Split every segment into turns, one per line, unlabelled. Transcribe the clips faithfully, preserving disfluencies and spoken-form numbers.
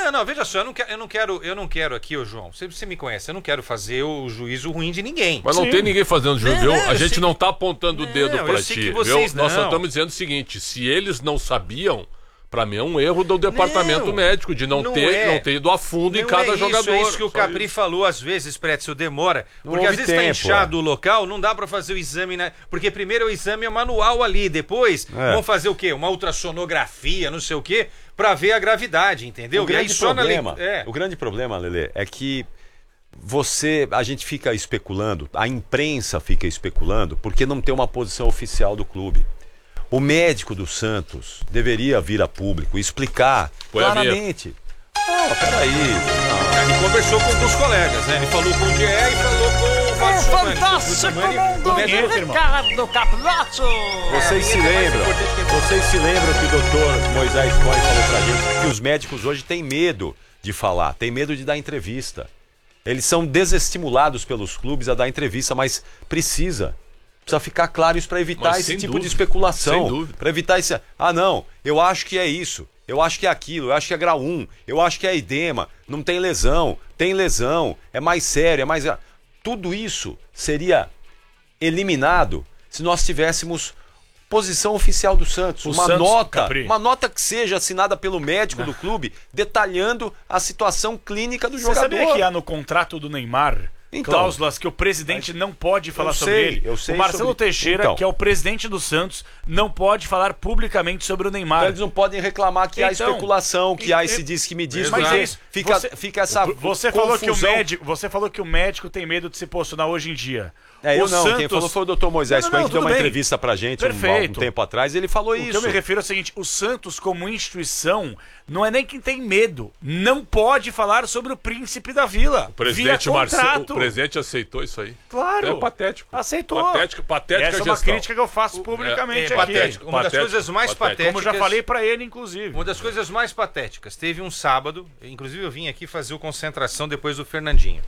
Não, não, veja só, eu não quero, eu não quero, eu não quero aqui, ô João, você, você me conhece, eu não quero fazer o juízo ruim de ninguém.
Mas não
Sim.
tem ninguém fazendo juízo, viu?
Não,
a gente
sei...
não tá apontando o dedo
não,
pra ti, viu?
Vocês
Nós só
não.
estamos dizendo o seguinte, se eles não sabiam, pra mim é um erro do departamento
não,
médico, de não,
não
ter,
é.
não ter ido a fundo
não
em cada
é isso,
jogador.
É isso que o Capri
isso.
falou, às vezes, Pretzel, demora,
Não
porque às
houve
vezes tá
tempo,
inchado
é.
o local, não dá pra fazer o exame, né? Porque primeiro o exame é manual ali, depois
É.
vão fazer o quê? Uma ultrassonografia, não sei o quê, pra ver a gravidade, entendeu?
O grande
e aí só
problema,
na le... é.
o grande problema, Lelê, é que você, a gente fica especulando, a imprensa fica especulando, porque não tem uma posição oficial do clube. O médico do Santos deveria vir a público e explicar
Foi a
claramente. Ah, peraí. Não.
Ele conversou com os colegas, né? Ele falou com o G E e falou com o Fábio Sumani.
Fantástico mundo de Ricardo Capriato!
Vocês se lembram, vocês se lembram que o doutor Moisés Coy falou pra gente que os médicos hoje têm medo de falar, têm medo de dar entrevista. Eles são desestimulados pelos clubes a dar entrevista, mas precisa. Precisa ficar claro isso para evitar
Mas
esse
sem
tipo
dúvida,
de especulação.
sem dúvida.
Para evitar esse. Ah, não, eu acho que é isso. Eu acho que é aquilo. Eu acho que é grau um. Eu acho que é edema. Não tem lesão. Tem lesão. É mais sério. É mais. Tudo isso seria eliminado se nós tivéssemos posição oficial do Santos.
O
uma
Santos,
nota.
Capri.
Uma nota que seja assinada pelo médico do clube detalhando a situação clínica do
Você
jogador.
sabia que há no contrato do Neymar
Então,
cláusulas que o presidente não pode falar
eu
sobre
sei,
ele?
eu sei
O Marcelo
sobre-
Teixeira,
Então.
que é o presidente do Santos, não pode falar publicamente sobre o Neymar.
Então eles não podem reclamar que há
Então,
especulação, que há
e-
esse diz que me diz,
Mas
porque
é isso.
fica,
Você-
fica essa
Você falou, que o
confusão.
médico, você falou que o médico tem medo de se posicionar hoje em dia.
É, eu
O
não, quem
Santos-
falou foi o doutor Moisés
Não, não,
Coelho,
não,
que deu
tudo
uma
bem.
entrevista pra gente um,
Perfeito.
um tempo atrás, ele falou
O
isso.
que eu me refiro é o seguinte, o Santos como instituição não é nem quem tem medo, não pode falar sobre o príncipe da vila.
O presidente,
via
Marcelo,
contrato.
o presidente aceitou isso aí.
Claro.
É patético.
Aceitou.
Patético, patética
Essa é uma
gestão.
crítica que eu faço publicamente
É
aqui.
patético. Uma das
Patético,
coisas mais
patético.
patéticas.
Como eu já falei pra ele, inclusive.
Uma das coisas mais patéticas. Teve um sábado, inclusive eu vim aqui fazer o concentração depois do Fernandinho.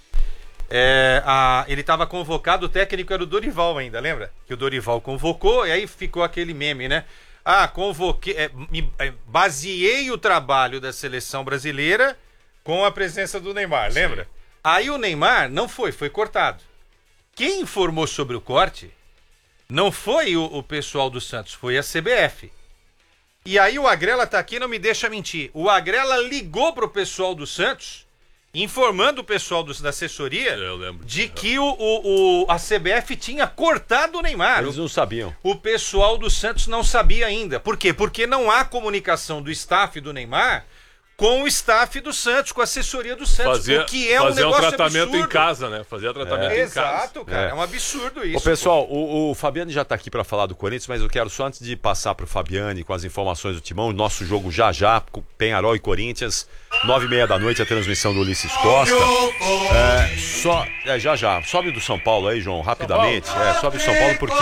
É, a, ele estava convocado, o técnico era o Dorival ainda, lembra? Que o Dorival convocou e aí ficou aquele meme, né? Ah, convoquei, é, me, é, baseei o trabalho da seleção brasileira com a presença do Neymar, lembra? Sim. Aí o Neymar não foi, foi cortado. Quem informou sobre o corte não foi o, o pessoal do Santos, foi a C B F. E aí o Agrela tá aqui, não me deixa mentir. O Agrela ligou pro pessoal do Santos, informando o pessoal do, da assessoria
Eu lembro.
de que o, o, o- a C B F tinha cortado o Neymar.
Eles não sabiam.
O pessoal do Santos não sabia ainda. Por quê? Porque não há comunicação do staff do Neymar com o staff do Santos, com a assessoria do Santos.
Fazer,
o que é um
fazer um
negócio
tratamento
absurdo.
em casa, né? Fazer tratamento em casa.
Exato, cara. É.
É.
um absurdo isso.
Ô, pessoal, o, o Fabiano já tá aqui para falar do Corinthians, mas eu quero só antes de passar pro Fabiane com as informações do Timão, o nosso jogo já já, com Penharol e Corinthians, nove e meia da noite, a transmissão do Ulisses Costa. É, só, é, já já, sobe do São Paulo aí, João, rapidamente. É, sobe do São Paulo porque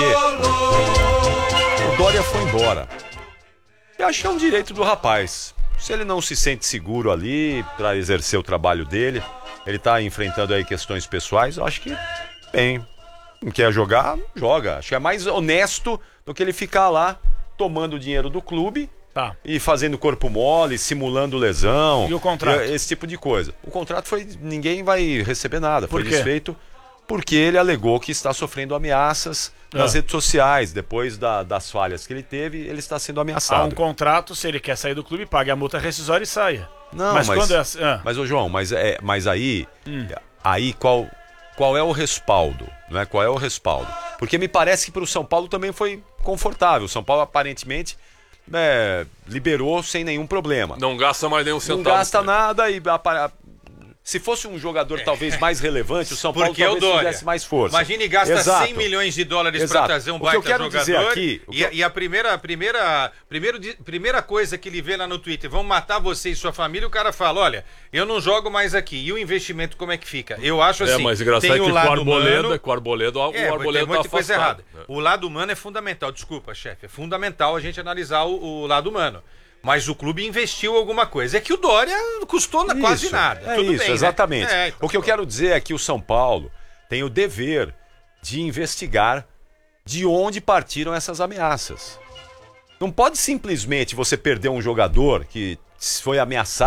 o Dória foi embora. Eu acho que é um direito do rapaz. Se ele não se sente seguro ali para exercer o trabalho dele, ele tá enfrentando aí questões pessoais, eu acho que, bem, não quer jogar, joga. Acho que é mais honesto do que ele ficar lá tomando o dinheiro do clube
Tá.
e fazendo corpo mole, simulando lesão.
E o contrato?
e esse tipo de coisa. O contrato foi, ninguém vai receber nada, foi
Por quê?
desfeito porque ele alegou que está sofrendo ameaças nas
Ah.
redes sociais. Depois da- das falhas que ele teve, ele está sendo
Há
ameaçado.
um contrato, se ele quer sair do clube, pague a multa rescisória e saia.
Não,
mas,
mas,
quando é assim. Ah,
mas ô João, mas, é, mas aí,
Hum.
aí qual, qual é o respaldo? Não é? Qual é o respaldo? Porque me parece que para o São Paulo também foi confortável. O São Paulo aparentemente é, liberou sem nenhum problema.
Não gasta mais nenhum
Não
centavo.
gasta nada e apa- se fosse um jogador talvez mais relevante, o São Paulo
Porque é o
talvez
Dória.
fizesse mais força.
Imagine e gasta
Exato.
cem milhões de dólares para
Exato.
trazer um
O que
baita
eu quero
jogador.
dizer aqui, o que
e,
eu-
e a primeira, a primeira, primeiro, di- primeira coisa que ele vê lá no Twitter, vão matar você e sua família, o cara fala, olha, eu não jogo mais aqui. E o investimento como é que fica? Eu acho assim,
É, mas engraçado
tem
é que
o
com o
lado
Arboleda,
humano,
com o Arboleda, o
é, tem
Arboleda
muita
tá
coisa
afastado.
errada. O lado humano é fundamental, desculpa, chefe, é fundamental a gente analisar o, o lado humano. Mas o clube investiu alguma coisa. É que o Dória custou na- quase
Isso,
nada.
É
Tudo
isso,
bem, né?
exatamente.
É, então,
o que eu quero dizer é que o São Paulo tem o dever de investigar de onde partiram essas ameaças. Não pode simplesmente você perder um jogador que foi ameaçado